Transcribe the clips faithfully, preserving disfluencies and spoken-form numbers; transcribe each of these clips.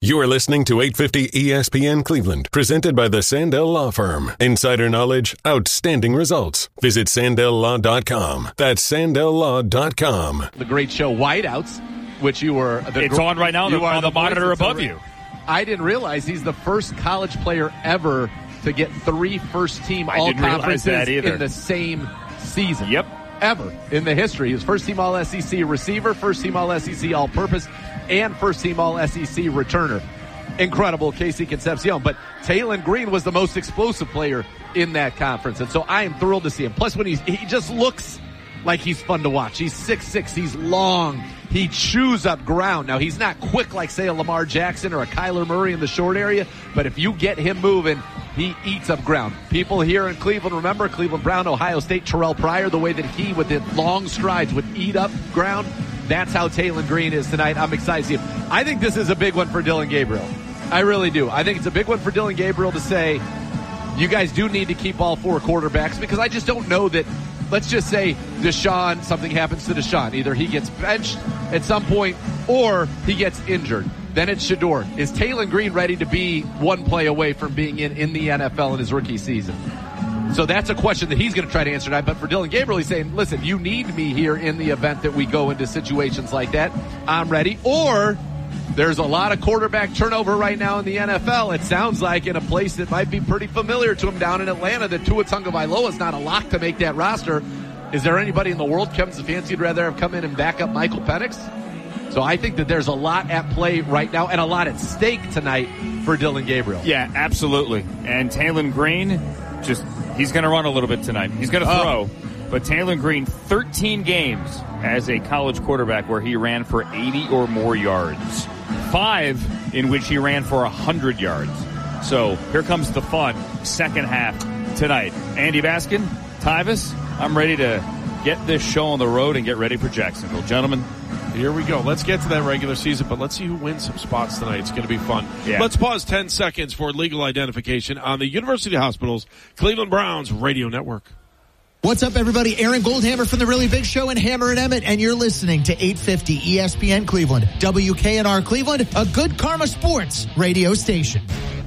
You are listening to eight fifty E S P N Cleveland, presented by the Sandell Law Firm. Insider knowledge, outstanding results. Visit Sandell Law dot com. That's Sandell Law dot com. The great show Whiteouts, which you were... The it's gr- on right now on the, on the, the monitor above re- you. I didn't realize he's the first college player ever to get three first-team all-conferences in the same season. Yep. Ever in the history. He was first-team All-S E C receiver, first-team All-S E C all-purpose, and first-team All-S E C returner. Incredible, Casey Concepcion. But Taylen Green was the most explosive player in that conference, and so I am thrilled to see him. Plus, when he's, he just looks like he's fun to watch. He's six six, he's long, he chews up ground. Now, he's not quick like, say, a Lamar Jackson or a Kyler Murray in the short area, but if you get him moving, he eats up ground. People here in Cleveland, remember Cleveland Brown, Ohio State, Terrell Pryor, the way that he, with the long strides, would eat up ground. That's how Taylen Green is tonight. I'm excited to see him. I think this is a big one for Dillon Gabriel. I really do. I think it's a big one for Dillon Gabriel to say, you guys do need to keep all four quarterbacks, because I just don't know that, let's just say Deshaun, something happens to Deshaun. Either he gets benched at some point or he gets injured. Then it's Shedeur. Is Taylen Green ready to be one play away from being in, in the N F L in his rookie season? So that's a question that he's going to try to answer tonight. But for Dillon Gabriel, he's saying, listen, you need me here in the event that we go into situations like that. I'm ready. Or there's a lot of quarterback turnover right now in the N F L. It sounds like in a place that might be pretty familiar to him down in Atlanta that Tua Tagovailoa is not a lock to make that roster. Is there anybody in the world, Kevin Stefanski, would rather have come in and back up Michael Penix? So I think that there's a lot at play right now and a lot at stake tonight for Dillon Gabriel. Yeah, absolutely. And Taylen Green, just he's going to run a little bit tonight. He's going to throw. Oh. But Taylen Green, thirteen games as a college quarterback where he ran for eighty or more yards. Five in which he ran for one hundred yards. So here comes the fun second half tonight. Andy Baskin, Tyvis, I'm ready to get this show on the road and get ready for Jacksonville. Gentlemen, here we go. Let's get to that regular season, but let's see who wins some spots tonight. It's going to be fun. Yeah. Let's pause ten seconds for legal identification on the University Hospitals Cleveland Browns Radio Network. What's up, everybody? Aaron Goldhammer from The Really Big Show and Hammer and Emmett, and you're listening to eight fifty E S P N Cleveland, W K N R Cleveland, a Good Karma Sports radio station.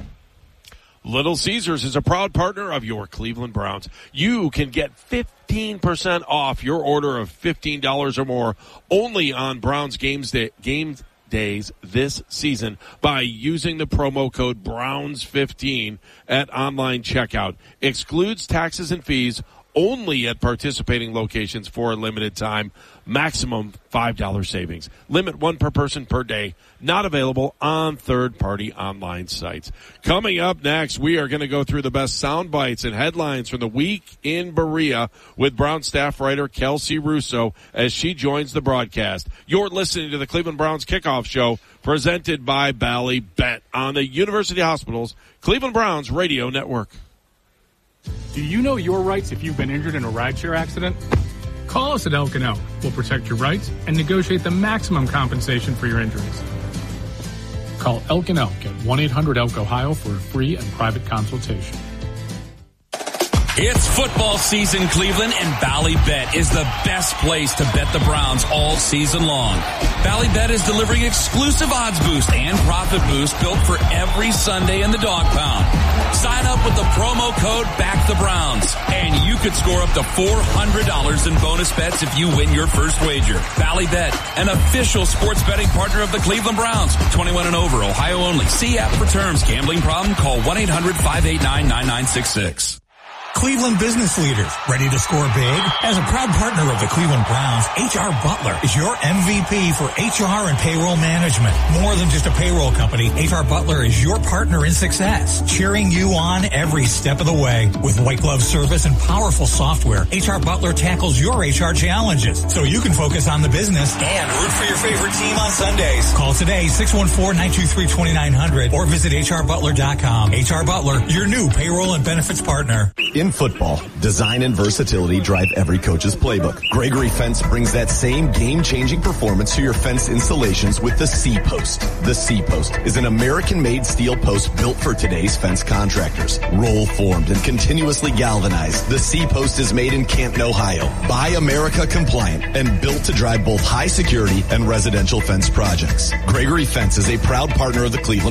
Little Caesars is a proud partner of your Cleveland Browns. You can get fifteen percent off your order of fifteen dollars or more only on Browns games day, games days this season by using the promo code Browns fifteen at online checkout. Excludes taxes and fees only at participating locations for a limited time. Maximum five dollars savings. Limit one per person per day. Not available on third-party online sites. Coming up next, we are going to go through the best sound bites and headlines from the week in Berea with Brown staff writer Kelsey Russo as she joins the broadcast. You're listening to the Cleveland Browns Kickoff Show presented by Bally Bet on the University Hospitals Cleveland Browns Radio Network. Do you know your rights if you've been injured in a rideshare accident? Call us at Elk and Elk. We'll protect your rights and negotiate the maximum compensation for your injuries. Call Elk and Elk at one eight hundred elk ohio for a free and private consultation. It's football season, Cleveland, and Bally Bet is the best place to bet the Browns all season long. Bally Bet is delivering exclusive odds boost and profit boost built for every Sunday in the dog pound. Sign up with the promo code BACKTHEBROWNS, and you could score up to four hundred dollars in bonus bets if you win your first wager. Bally Bet, an official sports betting partner of the Cleveland Browns. twenty-one and over, Ohio only. See app for terms. Gambling problem? Call one eight hundred five eight nine nine nine six six. Cleveland business leaders, ready to score big? As a proud partner of the Cleveland Browns, H R Butler is your M V P for H R and payroll management. More than just a payroll company, H R Butler is your partner in success, cheering you on every step of the way. With white glove service and powerful software, H R Butler tackles your H R challenges so you can focus on the business and root for your favorite team on Sundays. Call today, six one four, nine two three, two nine zero zero or visit H R butler dot com. H R Butler, your new payroll and benefits partner. In football, design and versatility drive every coach's playbook. Gregory Fence brings that same game-changing performance to your fence installations with the C-Post. The C-Post is an American-made steel post built for today's fence contractors. Roll-formed and continuously galvanized, the C-Post is made in Canton, Ohio. Buy America compliant and built to drive both high security and residential fence projects. Gregory Fence is a proud partner of the Cleveland